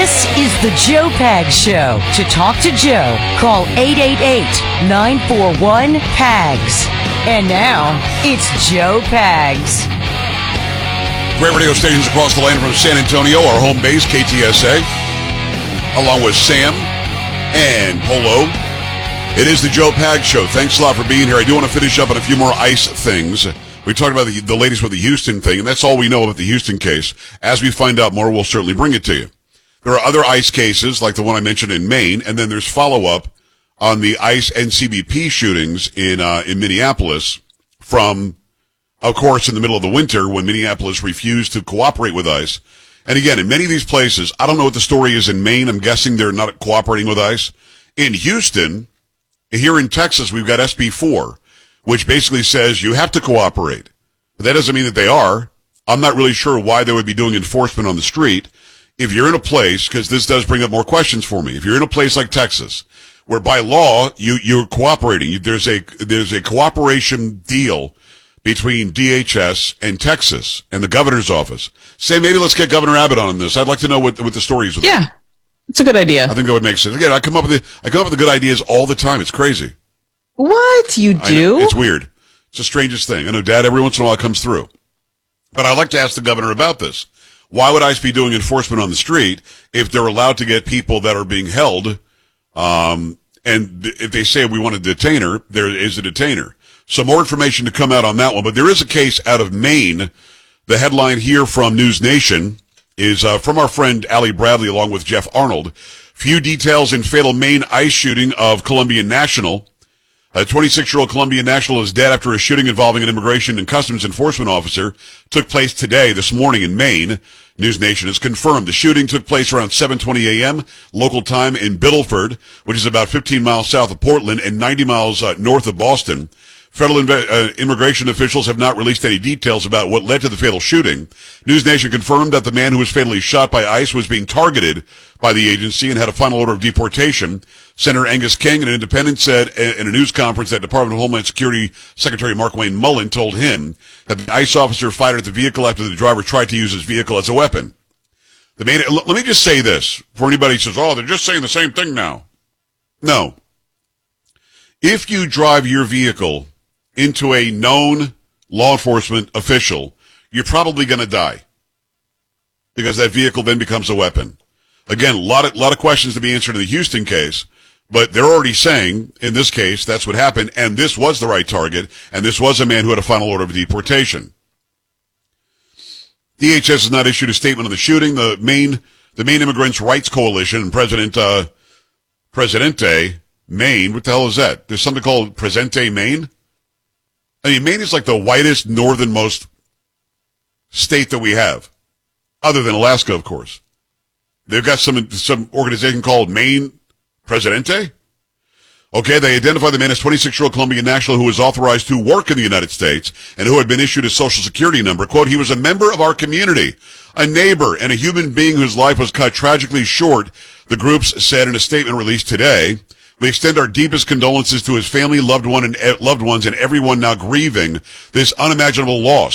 This is the Joe Pags Show. To talk to Joe, call 888-941-PAGS. And now, it's Joe Pags. Great radio stations across the land from San Antonio, our home base, KTSA, along with Sam and Polo. It is the Joe Pags Show. Thanks a lot for being here. I do want to finish up on a few more ICE things. We talked about the latest with the Houston thing, and that's all we know about the Houston case. As we find out more, we'll certainly bring it to you. There are other ICE cases, like the one I mentioned in Maine, and then there's follow-up on the ICE and CBP shootings in Minneapolis from, of course, in the middle of the winter when Minneapolis refused to cooperate with ICE. And again, in many of these places, I don't know what the story is in Maine. I'm guessing they're not cooperating with ICE. In Houston, here in Texas, we've got SB 4, which basically says you have to cooperate. But that doesn't mean that they are. I'm not really sure why they would be doing enforcement on the street. If you're in a place, because this does bring up more questions for me, if you're in a place like Texas, where by law you're cooperating, there's a cooperation deal between DHS and Texas and the governor's office. Say maybe let's get Governor Abbott on this. I'd like to know what the story is with Yeah, it's a good idea. I think that would make sense. Again, I come up with the good ideas all the time. It's crazy. What? You do? It's weird. It's the strangest thing. I know Dad every once in a while comes through. But I'd like to ask the governor about this. Why would ICE be doing enforcement on the street if they're allowed to get people that are being held, and if they say we want a detainer, there is a detainer. So more information to come out on that one. But there is a case out of Maine. The headline here from News Nation is from our friend Allie Bradley along with Jeff Arnold. Few details in fatal Maine ICE shooting of Columbian National. A 26-year-old Columbian National is dead after a shooting involving an immigration and customs enforcement officer took place this morning in Maine. News Nation has confirmed the shooting took place around 7:20 a.m. local time in Biddleford, which is about 15 miles south of Portland and 90 miles north of Boston. Federal immigration officials have not released any details about what led to the fatal shooting. News Nation confirmed that the man who was fatally shot by ICE was being targeted by the agency and had a final order of deportation. Senator Angus King, an independent, said in a news conference that Department of Homeland Security Secretary Markwayne Mullin told him that the ICE officer fired at the vehicle after the driver tried to use his vehicle as a weapon. Let me just say this for anybody who says, oh, they're just saying the same thing now. No. If you drive your vehicle into a known law enforcement official, you're probably going to die because that vehicle then becomes a weapon. Again, a lot of questions to be answered in the Houston case, but they're already saying, in this case, that's what happened, and this was the right target, and this was a man who had a final order of deportation. DHS has not issued a statement on the shooting. The Maine Immigrants' Rights Coalition and Presidente Maine, what the hell is that? There's something called Presente Maine? I mean, Maine is like the whitest, northernmost state that we have, other than Alaska, of course. They've got some organization called Maine Presidente. Okay, they identified the man as 26-year-old Colombian national who was authorized to work in the United States and who had been issued a social security number. Quote, he was a member of our community, a neighbor, and a human being whose life was cut tragically short, the groups said in a statement released today. We extend our deepest condolences to his family, loved ones, and everyone now grieving this unimaginable loss.